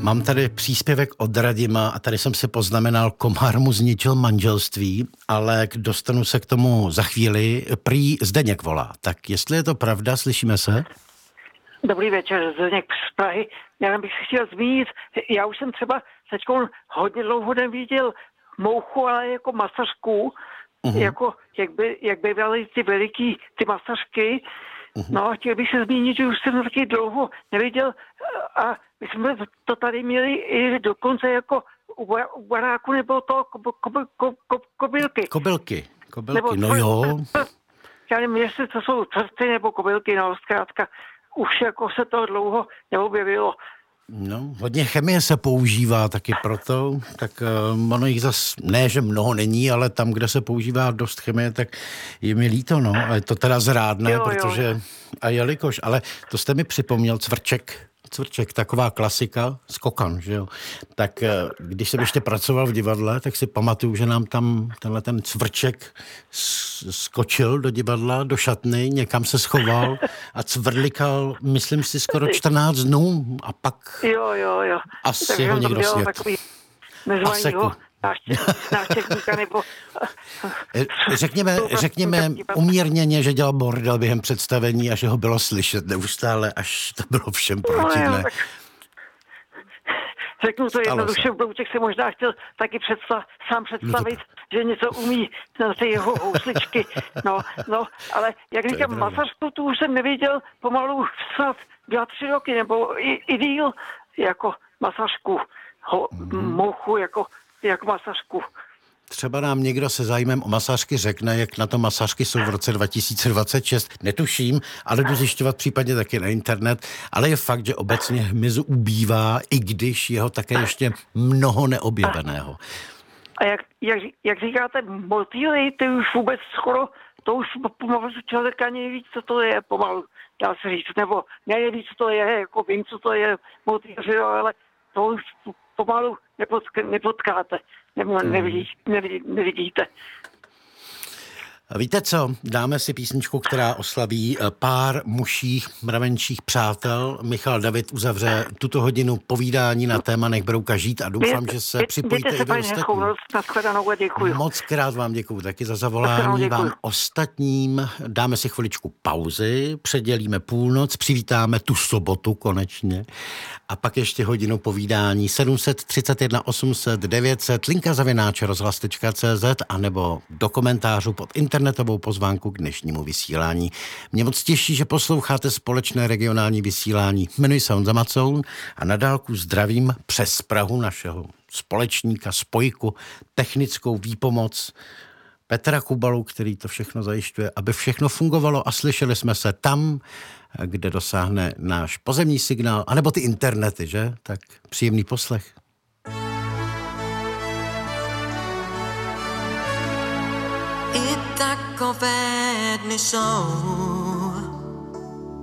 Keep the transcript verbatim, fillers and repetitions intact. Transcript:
Mám tady příspěvek od Radima a tady jsem si poznamenal, komár mu zničil manželství, ale dostanu se k tomu za chvíli. Prý Zdeněk volá. Tak jestli je to pravda, slyšíme se? Dobrý večer, Zdeněk z Prahy. Já bych chtěl zmínit, já už jsem třeba teď hodně dlouho neviděl mouchu, ale jako masařku, uh-huh. jako jak by, jak by byly ty veliký, ty masařky. Uh-huh. No, chtěl bych se zmínit, že už jsem taky dlouho neviděl a my jsme to tady měli i dokonce jako u baráku nebo to ko, ko, ko, ko, kobylky. Kobylky, kobylky, no jo. Já nevím, jestli to jsou cvrty nebo kobylky, no zkrátka už jako se to dlouho neobjevilo. No, hodně chemie se používá taky proto, tak uh, ono jich zas, ne, že mnoho není, ale tam, kde se používá dost chemie, tak je mi líto, no, ale to teda zrádné, jo, protože, jo. a jelikož, ale to jste mi připomněl cvrček, cvrček, taková klasika, skokan, že jo, tak když jsem ještě pracoval v divadle, tak si pamatuju, že nám tam tenhle ten cvrček skočil do divadla, do šatny, někam se schoval a cvrlikal, myslím si, skoro čtrnáct dnů a pak jo, jo, jo. asi tak ho někdo svět. A seku. Návštěvníka nebo... Řekněme, řekněme umírněně, že dělal bordel během představení a že ho bylo slyšet neustále, až to bylo všem protivné. No, tak... Řeknu to jednoduše, Brouček si možná chtěl taky představ, sám představit, no to... že něco umí na ty jeho housličky. No, no, ale jak říkám, masařku tu už jsem neviděl pomalu snad dva, tři roky, nebo i, i díl jako masařku, ho, mm. mouchu jako jak masařku. Třeba nám někdo se zájmem o masažky řekne, jak na to masažky jsou v roce dva tisíce dvacet šest. Netuším, ale jdu zjišťovat případně taky na internet. Ale je fakt, že obecně hmyzu ubývá, i když jeho také ještě mnoho neobjeveného. A jak, jak, jak říkáte, motýly, ty už vůbec skoro, to už pomalu člověka neví, co to je pomalu, dá se říct, nebo neví, co to je, jako vím, co to je motýl, ale to už pomalu nepotkáte. Nebo nevidí, nevidí, nevidíte. Víte co, dáme si písničku, která oslaví pár muších mravenčích přátel. Michal David uzavře tuto hodinu povídání na téma Nech Brouka žít a doufám, že se připojíte i vy ostatní. Moc krát vám děkuju taky za zavolání. Vám ostatním dáme si chviličku pauzy, předělíme půlnoc, přivítáme tu sobotu konečně a pak ještě hodinu povídání sedm set třicet jedna osm set devět set, linka zavináč rozhlas tečka cé zet a nebo do komentářů pod internetovou pozvánku k dnešnímu vysílání. Mě moc těší, že posloucháte společné regionální vysílání. Jmenuji se Honza Macoun a na dálku zdravím přes Prahu našeho společníka, spojku, technickou výpomoc Petra Kubalu, který to všechno zajišťuje, aby všechno fungovalo a slyšeli jsme se tam, kde dosáhne náš pozemní signál, anebo ty internety, že? Tak příjemný poslech. I takové dny jsou,